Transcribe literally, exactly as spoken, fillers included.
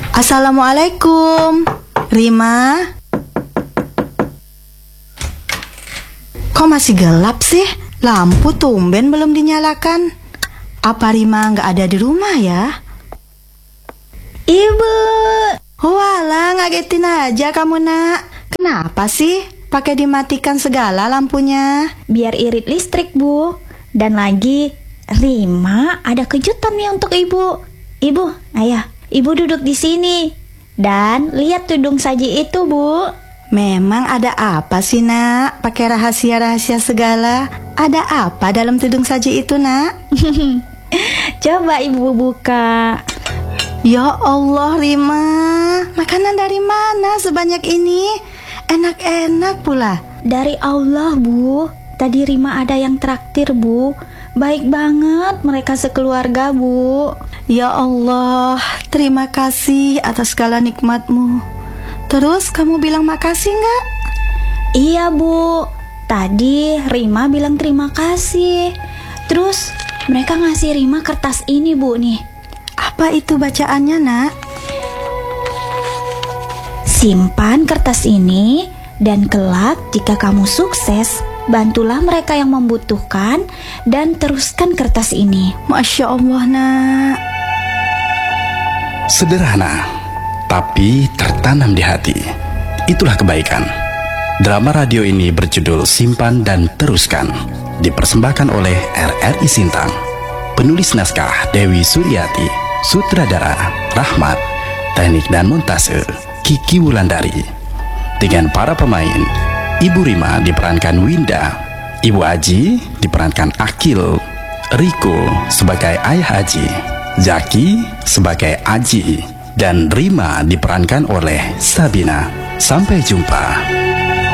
Assalamualaikum, Rima. Kok masih gelap sih? Lampu tumben belum dinyalakan. Apa Rima nggak ada di rumah ya? Ibu. Walah, ngagetin aja kamu, Nak. Kenapa sih pakai dimatikan segala lampunya? Biar irit listrik, Bu. Dan lagi, Rima ada kejutan nih untuk Ibu. Ibu, ayah, Ibu duduk di sini. Dan lihat tudung saji itu, Bu. Memang ada apa sih, Nak? Pakai rahasia-rahasia segala. Ada apa dalam tudung saji itu, Nak? Coba Ibu buka. Ya Allah, Rima. Makanan dari mana sebanyak ini? Enak-enak pula. Dari Allah, Bu. Tadi Rima ada yang traktir, Bu. Baik banget mereka sekeluarga, Bu. Ya Allah, terima kasih atas segala nikmat-Mu. Terus kamu bilang makasih nggak? Iya, Bu. Tadi Rima bilang terima kasih. Terus mereka ngasih Rima kertas ini, Bu, nih. Apa itu bacaannya, Nak? Simpan kertas ini dan kelak jika kamu sukses, bantulah mereka yang membutuhkan dan teruskan kertas ini. Masya Allah, Nak. Sederhana, tapi tertanam di hati. Itulah kebaikan. Drama radio ini berjudul Simpan dan Teruskan, dipersembahkan oleh R R I Sintang. Penulis naskah Dewi Suryati, sutradara Rahmat, teknik dan montase Kiki Wulandari. Dengan para pemain, Ibu Rima diperankan Winda, Ibu Aji diperankan Akil, Riko sebagai Ayah Aji, Zaki sebagai Aji, dan Rima diperankan oleh Sabina. Sampai jumpa.